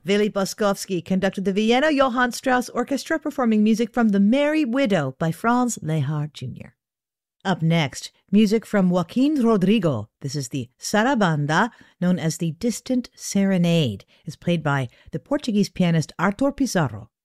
Vili Boskovsky conducted the Vienna Johann Strauss Orchestra, performing music from The Merry Widow by Franz Lehár Jr. Up next, music from Joaquin Rodrigo. This is the Sarabanda, known as the Distant Serenade. It's played by the Portuguese pianist Arthur Pizarro.